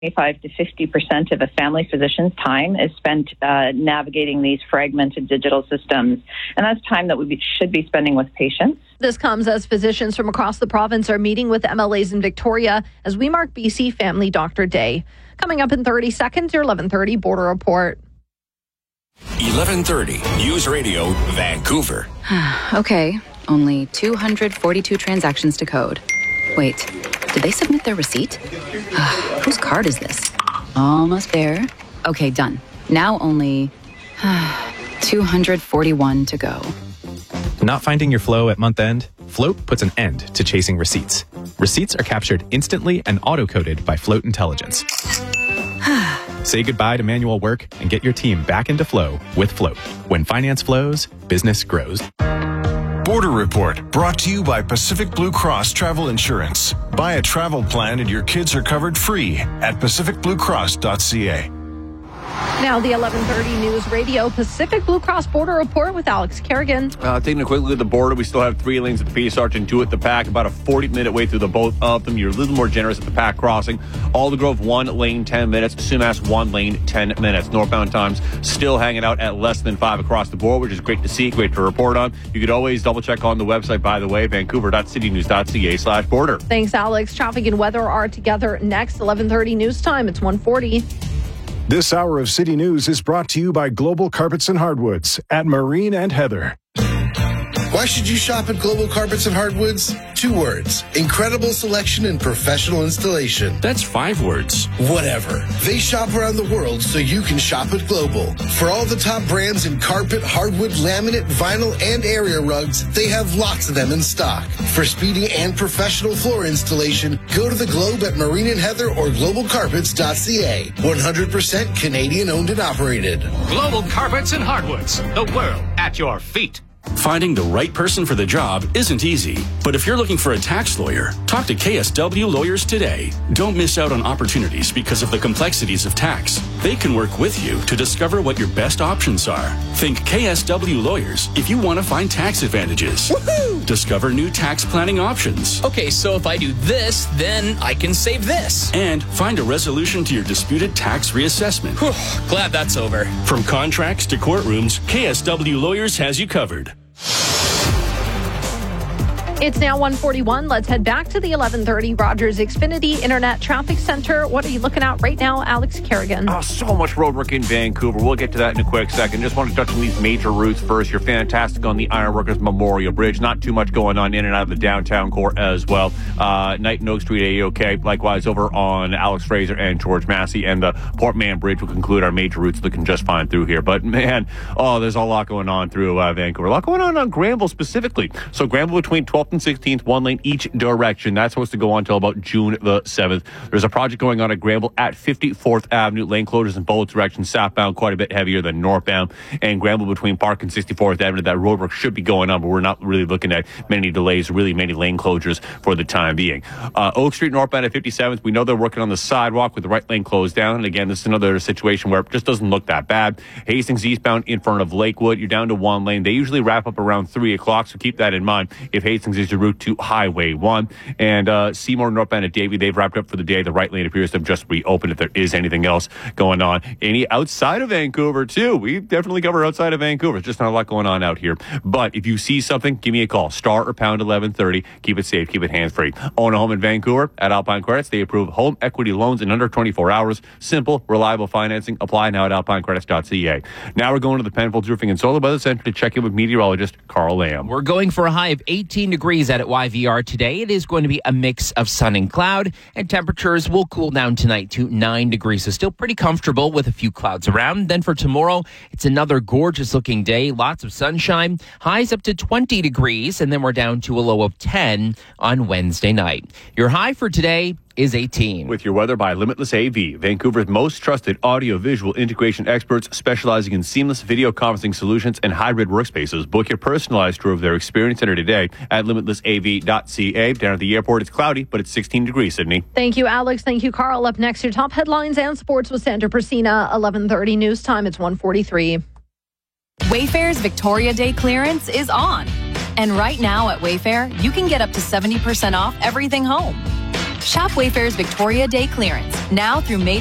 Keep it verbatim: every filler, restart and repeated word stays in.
twenty-five to fifty percent of a family physician's time is spent uh, navigating these fragmented digital systems. And that's time that we be, should be spending with patients. This comes as physicians from across the province are meeting with M L As in Victoria as we mark B C Family Doctor Day. Coming up in thirty seconds, your eleven thirty Border Report. eleven thirty News Radio, Vancouver. Okay, only two hundred forty-two transactions to code. Wait, did they submit their receipt? Whose card is this? Almost there. Okay, done. Now only two hundred forty-one to go. Not finding your flow at month end? Float puts an end to chasing receipts. Receipts are captured instantly and auto-coded by Float Intelligence. Say goodbye to manual work and get your team back into flow with Float. When finance flows, business grows. Border Report, brought to you by Pacific Blue Cross Travel Insurance. Buy a travel plan and your kids are covered free at pacific blue cross dot c a. Now the eleven thirty News Radio Pacific Blue Cross Border Report with Alex Kerrigan. Uh, taking a quick look at the border, we still have three lanes at the Peace Arch and two at the Pack. About a forty-minute way through the both of them. You're a little more generous at the Pack crossing. Aldergrove, one lane, ten minutes. Sumas, one lane, ten minutes. Northbound times still hanging out at less than five across the board, which is great to see, great to report on. You could always double check on the website, by the way, vancouver dot city news dot c a slash border. Thanks, Alex. Traffic and weather are together next. eleven thirty News Time. It's one forty. This hour of City News is brought to you by Global Carpets and Hardwoods at Marine and Heather. Why should you shop at Global Carpets and Hardwoods? Two words. Incredible selection and professional installation. That's five words. Whatever. They shop around the world so you can shop at Global. For all the top brands in carpet, hardwood, laminate, vinyl, and area rugs, they have lots of them in stock. For speedy and professional floor installation, go to the Globe at Marine and Heather or global carpets dot c a. one hundred percent Canadian owned and operated. Global Carpets and Hardwoods. The world at your feet. Finding the right person for the job isn't easy, but if you're looking for a tax lawyer, talk to K S W Lawyers today. Don't miss out on opportunities because of the complexities of tax. They can work with you to discover what your best options are. Think K S W Lawyers if you want to find tax advantages. Woohoo! Discover new tax planning options. Okay, so if I do this, then I can save this. And find a resolution to your disputed tax reassessment. Whew, glad that's over. From contracts to courtrooms, K S W Lawyers has you covered. It's now one forty-one. Let's head back to the eleven thirty Rogers Xfinity Internet Traffic Center. What are you looking at right now, Alex Kerrigan? Oh, so much road work in Vancouver. We'll get to that in a quick second. Just want to touch on these major routes first. You're fantastic on the Ironworkers Memorial Bridge. Not too much going on in and out of the downtown core as well. Uh, Knight and Oak Street, A-OK. Likewise, over on Alex Fraser and George Massey. And the Port Mann Bridge will conclude our major routes looking just fine through here. But, man, oh, there's a lot going on through uh, Vancouver. A lot going on on Granville specifically. So Granville between twelfth and sixteenth, one lane each direction. That's supposed to go on until about June the seventh. There's a project going on at Granville at fifty-fourth Avenue. Lane closures in both directions. Southbound quite a bit heavier than northbound. And Granville between Park and sixty-fourth Avenue. That roadwork should be going on, but we're not really looking at many delays, really many lane closures for the time being. Uh, Oak Street northbound at fifty-seventh. We know they're working on the sidewalk with the right lane closed down. And again, this is another situation where it just doesn't look that bad. Hastings eastbound in front of Lakewood. You're down to one lane. They usually wrap up around three o'clock, so keep that in mind if Hastings is your route to Highway one. And uh, Seymour northbound at Davie, they've wrapped up for the day. The right lane appears to have just reopened if there is anything else going on. Any outside of Vancouver, too. We definitely cover outside of Vancouver. It's just not a lot going on out here. But if you see something, give me a call. Star or pound eleven thirty. Keep it safe. Keep it hands-free. Own a home in Vancouver at Alpine Credits. They approve home equity loans in under twenty-four hours. Simple, reliable financing. Apply now at alpine credits dot c a. Now we're going to the Penfolds Roofing and Solar Weather Center to check in with meteorologist Carl Lamb. We're going for a high of eighteen degrees out at Y V R today. It is going to be a mix of sun and cloud, and temperatures will cool down tonight to nine degrees. So still pretty comfortable with a few clouds around. Then for tomorrow, it's another gorgeous looking day. Lots of sunshine. Highs up to twenty degrees, and then we're down to a low of ten on Wednesday night. Your high for today is eighteen. With your weather by Limitless A V, Vancouver's most trusted audio-visual integration experts specializing in seamless video conferencing solutions and hybrid workspaces. Book your personalized tour of their experience center today at limitless a v dot c a. Down at the airport, it's cloudy, but it's sixteen degrees, Sydney. Thank you, Alex. Thank you, Carl. Up next, your top headlines and sports with Sandra Persina. eleven thirty News Time. It's one forty-three. Wayfair's Victoria Day clearance is on. And right now at Wayfair, you can get up to seventy percent off everything home. Shop Wayfair's Victoria Day clearance now through May